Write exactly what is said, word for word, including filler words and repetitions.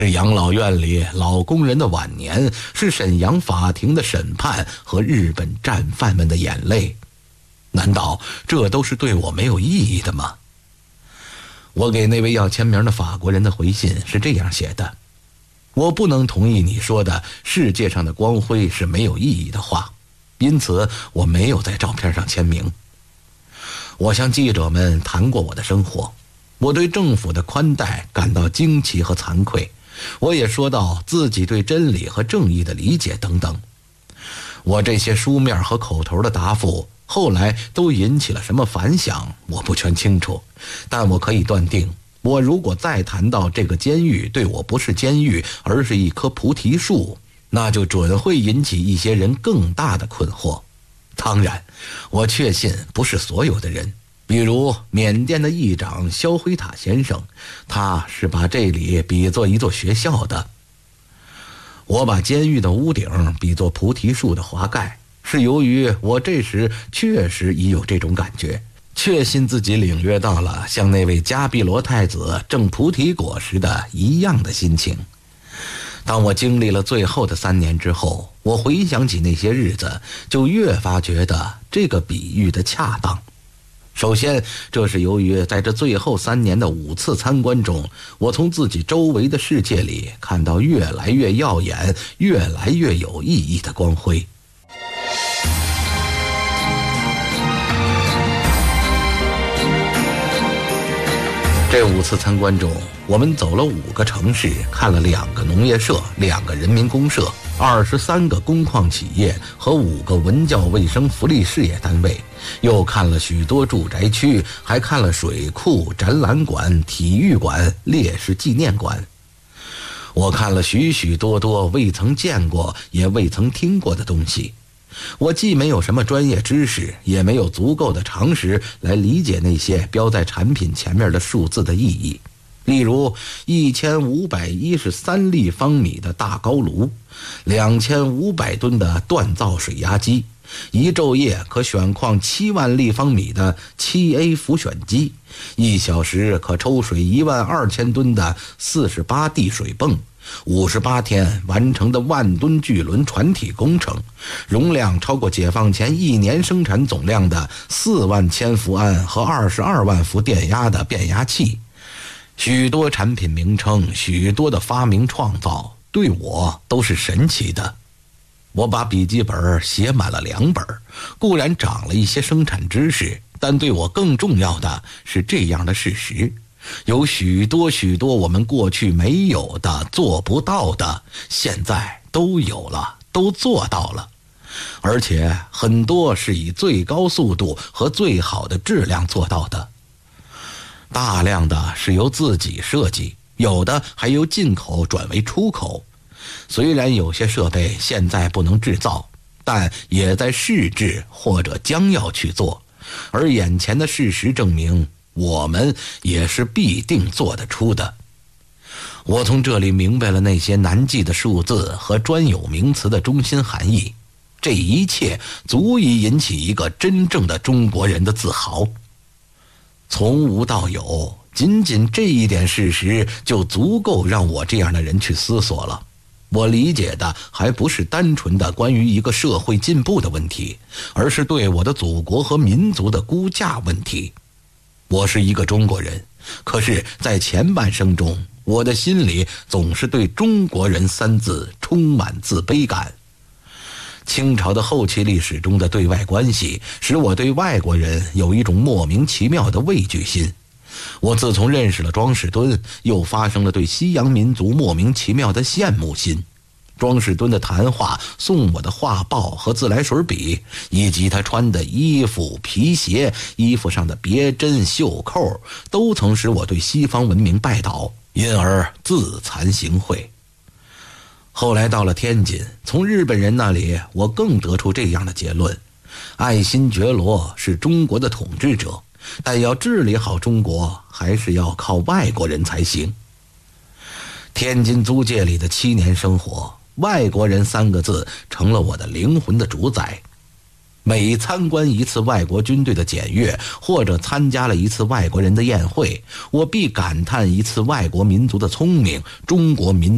是养老院里老工人的晚年，是沈阳法庭的审判和日本战犯们的眼泪。难道这都是对我没有意义的吗？我给那位要签名的法国人的回信是这样写的：我不能同意你说的世界上的光辉是没有意义的话，因此我没有在照片上签名。我向记者们谈过我的生活，我对政府的宽待感到惊奇和惭愧，我也说到自己对真理和正义的理解等等。我这些书面和口头的答复后来都引起了什么反响，我不全清楚，但我可以断定，我如果再谈到这个监狱对我不是监狱，而是一棵菩提树，那就准会引起一些人更大的困惑。当然，我确信不是所有的人，比如缅甸的议长肖辉塔先生，他是把这里比作一座学校的。我把监狱的屋顶比作菩提树的华盖，是由于我这时确实已有这种感觉，确信自己领略到了像那位迦毗罗太子正菩提果时的一样的心情。当我经历了最后的三年之后，我回想起那些日子，就越发觉得这个比喻的恰当。首先，这是由于在这最后三年的五次参观中，我从自己周围的世界里看到越来越耀眼、越来越有意义的光辉。这五次参观中，我们走了五个城市，看了两个农业社、两个人民公社、二十三个工矿企业和五个文教卫生福利事业单位，又看了许多住宅区，还看了水库、展览馆、体育馆、烈士纪念馆。我看了许许多多未曾见过也未曾听过的东西。我既没有什么专业知识，也没有足够的常识来理解那些标在产品前面的数字的意义。例如一千五百一十三立方米的大高炉，两千五百吨的锻造水压机，一昼夜可选矿七万立方米的 七 A 浮选机，一小时可抽水一万二千吨的四十八 D 水泵，五十八天完成的万吨巨轮船体工程，容量超过解放前一年生产总量的四万千伏安和二十二万伏电压的变压器，许多产品名称，许多的发明创造，对我都是神奇的。我把笔记本写满了两本，固然长了一些生产知识，但对我更重要的是这样的事实：有许多许多我们过去没有的、做不到的，现在都有了，都做到了，而且很多是以最高速度和最好的质量做到的。大量的是由自己设计，有的还由进口转为出口。虽然有些设备现在不能制造，但也在试制或者将要去做，而眼前的事实证明，我们也是必定做得出的。我从这里明白了那些难记的数字和专有名词的中心含义，这一切足以引起一个真正的中国人的自豪。从无到有，仅仅这一点事实就足够让我这样的人去思索了。我理解的还不是单纯的关于一个社会进步的问题，而是对我的祖国和民族的估价问题。我是一个中国人，可是在前半生中，我的心里总是对中国人三字充满自卑感。清朝的后期历史中的对外关系使我对外国人有一种莫名其妙的畏惧心。我自从认识了庄士敦，又发生了对西洋民族莫名其妙的羡慕心。庄士敦的谈话、送我的画报和自来水笔，以及他穿的衣服、皮鞋、衣服上的别针、袖扣，都曾使我对西方文明拜倒，因而自惭形秽。后来到了天津，从日本人那里我更得出这样的结论：爱新觉罗是中国的统治者，但要治理好中国，还是要靠外国人才行。天津租界里的七年生活，外国人三个字成了我的灵魂的主宰。每参观一次外国军队的检阅，或者参加了一次外国人的宴会，我必感叹一次外国民族的聪明，中国民